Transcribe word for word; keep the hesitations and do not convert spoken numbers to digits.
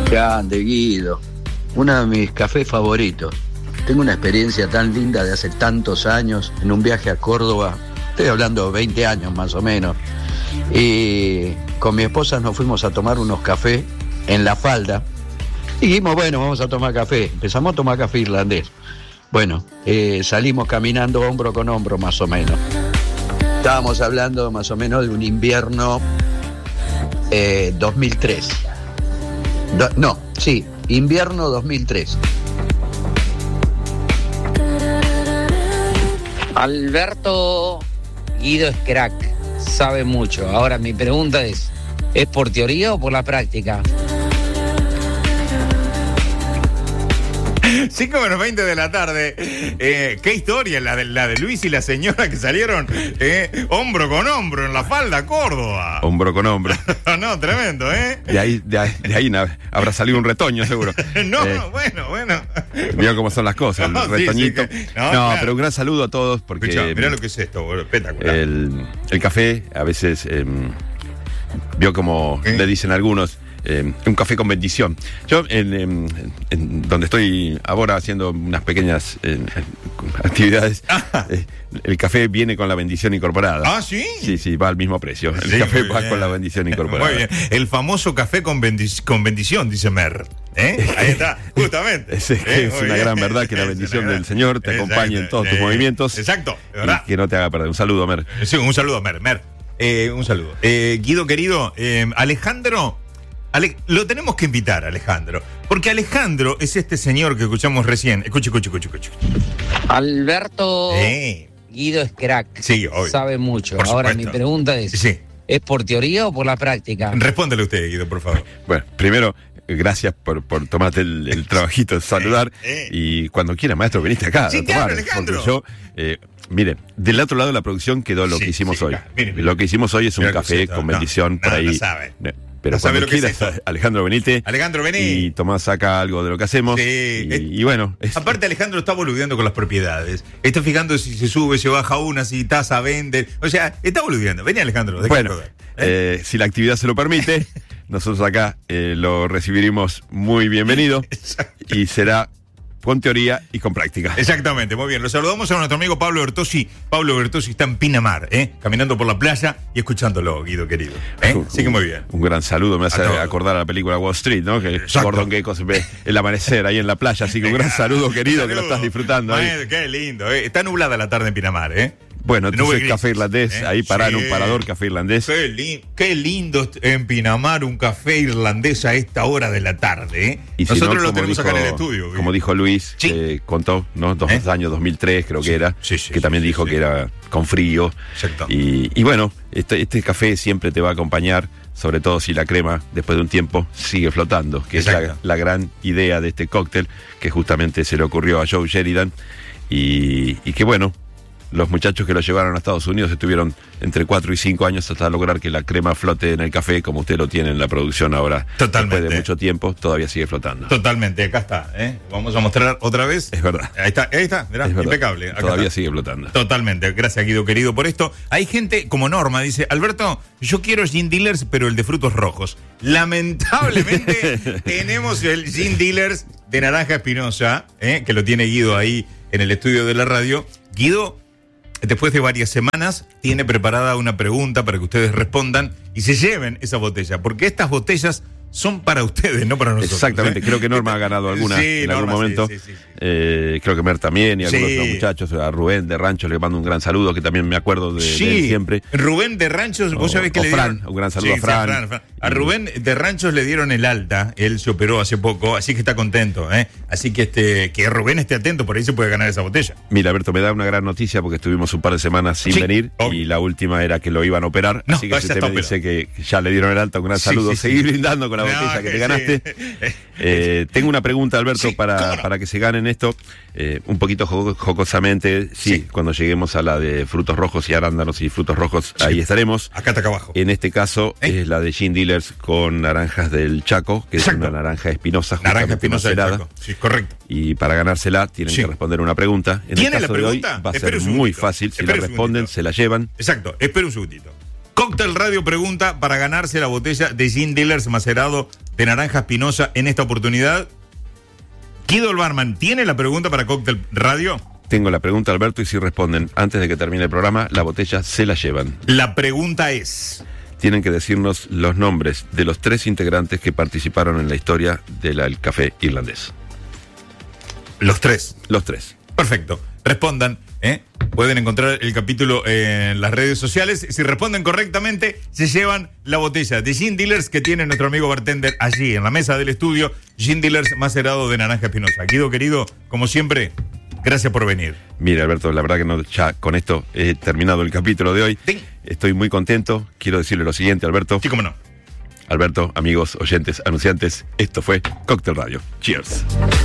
Grande, Guido. Uno de mis cafés favoritos. Tengo una experiencia tan linda de hace tantos años en un viaje a Córdoba. Estoy hablando de veinte años más o menos. Y con mi esposa nos fuimos a tomar unos cafés en La Falda. Y dijimos, bueno, vamos a tomar café. Empezamos a tomar café irlandés. Bueno, eh, salimos caminando hombro con hombro más o menos. Estábamos hablando más o menos de un invierno eh, dos mil tres. Do, no, sí, invierno dos mil tres. Alberto, Guido es crack, sabe mucho. Ahora mi pregunta es, ¿es por teoría o por la práctica? cinco menos veinte de la tarde. Eh, qué historia la de, la de Luis y la señora que salieron eh, hombro con hombro en La Falda, Córdoba. Hombro con hombro. No, tremendo, ¿eh? De ahí, de ahí, de ahí habrá salido un retoño, seguro. no, eh, no, bueno, bueno. Vieron cómo son las cosas, no, el retoñito. Sí, sí, que, no, no claro. Pero un gran saludo a todos porque... Escuchá, mirá lo que es esto, boludo, espectacular. El, el café, a veces, eh, vio como ¿Eh? le dicen algunos, Eh, un café con bendición. Yo, en, en, en donde estoy ahora haciendo unas pequeñas eh, actividades, eh, el café viene con la bendición incorporada. ¿Ah, sí? Sí, sí, va al mismo precio. El sí, café va bien. con la bendición incorporada. Muy bien. El famoso café con, bendic- con bendición, dice Mer. ¿Eh? Ahí está, justamente. Es, es, ¿Eh? es una bien. gran verdad que la bendición del Señor te Exacto. acompañe en todos tus eh, movimientos. Exacto, ¿verdad? Y que no te haga perder. Un saludo, Mer. Sí, un saludo, Mer. Mer. Eh, un saludo. Eh, Guido, querido, eh, Alejandro... Ale- lo tenemos que invitar, Alejandro, porque Alejandro es este señor que escuchamos recién. Escuche, escuche, escuche, escuche. Alberto, Eh. Guido es crack, Sí, obvio. sabe mucho. Por Ahora supuesto. mi pregunta es, Sí. ¿es por teoría o por la práctica? Respóndele usted, Guido, por favor. Bueno, primero, gracias por, por tomarte el, el trabajito de saludar. Eh, eh. Y cuando quiera, maestro, veniste acá Sí, a tomar. claro, Alejandro. Porque yo, eh, mire, del otro lado de la producción quedó lo Sí, que hicimos sí, hoy. claro. Mire, mire. Lo que hicimos hoy es un Mira lo que café es esto. con No, bendición por no, ahí. no sabe. Eh, Pero No sabe cuando lo que es quieras, esto. Alejandro, venite. Alejandro, vení. Y tomás acá algo de lo que hacemos. Sí. Y, Eh, y bueno. es- Aparte, Alejandro está boludeando con las propiedades. Está fijando si se sube, se baja una, si tasa, vende. O sea, está boludeando. Vení, Alejandro. deja Bueno, de joder. ¿Eh? eh, si la actividad se lo permite, nosotros acá eh, lo recibiremos muy bienvenido y será con teoría y con práctica. Exactamente, muy bien. Lo saludamos a nuestro amigo Pablo Bertossi. Pablo Bertossi está en Pinamar, ¿eh? Caminando por la playa y escuchándolo, Guido querido. ¿Eh? Así que muy bien. Un gran saludo, me hace A todos. acordar a la película Wall Street, ¿no? Que Exacto. Gordon Gekko se ve el amanecer ahí en la playa, así que un gran saludo, querido, que lo estás disfrutando ahí. Maestro, qué lindo, ¿eh? Está nublada la tarde en Pinamar, ¿eh? Bueno, Nube entonces gris, café irlandés, ¿eh? ahí parar en Sí. un parador, café irlandés. Qué, li- qué lindo en Pinamar un café irlandés a esta hora de la tarde, ¿eh? Y si Nosotros no, lo como tenemos dijo, acá en el estudio. como dijo Luis, Sí. que contó, ¿no? Dos ¿Eh? años, dos mil tres creo Sí, que era, sí, sí, que también sí, dijo sí. que era con frío. Exacto. Y, y bueno, este, este café siempre te va a acompañar, sobre todo si la crema, después de un tiempo, sigue flotando, que es la, Exacto. la gran idea de este cóctel, que justamente se le ocurrió a Joe Sheridan, y, y que bueno, los muchachos que lo llevaron a Estados Unidos estuvieron entre cuatro y cinco años hasta lograr que la crema flote en el café, como usted lo tiene en la producción ahora. Totalmente. Después de mucho tiempo, todavía sigue flotando. Totalmente, acá está, ¿eh? Vamos a mostrar otra vez. Es verdad. Ahí está, ahí está, mirá, Es verdad. impecable. Acá Todavía está. sigue flotando. Totalmente, gracias Guido querido por esto. Hay gente como Norma, dice, Alberto, yo quiero gin dealers, pero el de frutos rojos. Lamentablemente tenemos el gin dealers de naranja espinosa, ¿eh? Que lo tiene Guido ahí en el estudio de la radio. Guido, después de varias semanas, tiene preparada una pregunta para que ustedes respondan y se lleven esa botella, porque estas botellas son para ustedes, no para nosotros. Exactamente, ¿eh? creo que Norma ha ganado alguna Sí, en algún Norma, sí, momento. sí, sí, sí. Eh, creo que Mer también y algunos Sí. de los muchachos, a Rubén de Rancho le mando un gran saludo, que también me acuerdo de, de él Sí, siempre. Rubén de Ranchos, vos O- sabés que o le Fran, dieron... un gran saludo Sí, a Fran. sí, Fran. A Rubén de Ranchos le dieron el alta, él se operó hace poco, así que está contento, ¿eh? Así que este que Rubén esté atento, por ahí se puede ganar esa botella. Mira, Alberto, me da una gran noticia porque estuvimos un par de semanas sin Sí, venir obvio. y la última era que lo iban a operar. No, así que ya si está usted me operado. dice que ya le dieron el alta, un gran Sí, saludo. sí, sí. Seguí brindando con la No, botella que que te ganaste. sí. Eh, tengo una pregunta, Alberto, Sí, ¿cómo para, no? para que se ganen esto. Eh, un poquito jo- jocosamente, sí, Sí. cuando lleguemos a la de frutos rojos y arándanos y frutos rojos, ahí estaremos. Acá está acá abajo. En este caso ¿Eh? es la de Gin Dealers con naranjas del Chaco, que Exacto. es una naranja espinosa, Naranja justamente espinosa del macerada. Chaco. Sí, correcto. Y para ganársela tienen Sí. que responder una pregunta. En ¿Tiene el la caso de hoy pregunta? va a Espere ser un muy segundito. fácil. Si Espere la un responden, segundito. se la llevan. Exacto, espera un segundito. Cóctel Radio pregunta para ganarse la botella de Gin Dealers macerado de Naranja Espinosa en esta oportunidad. Guido el barman, ¿tiene la pregunta para Cóctel Radio? Tengo la pregunta, Alberto, y si responden antes de que termine el programa, la botella se la llevan. La pregunta es... Tienen que decirnos los nombres de los tres integrantes que participaron en la historia del café irlandés. Los tres. Los tres. Perfecto. Respondan, ¿eh? Pueden encontrar el capítulo en las redes sociales. Si responden correctamente, se llevan la botella de Gin Dealers que tiene nuestro amigo bartender allí en la mesa del estudio. Gin Dealers macerado de naranja espinosa. Guido, querido, como siempre, gracias por venir. Mira, Alberto, la verdad que no, ya con esto he terminado el capítulo de hoy. Sí. Estoy muy contento. Quiero decirle lo siguiente, Alberto. Sí, cómo no. Alberto, amigos, oyentes, anunciantes, esto fue Cóctel Radio. Cheers.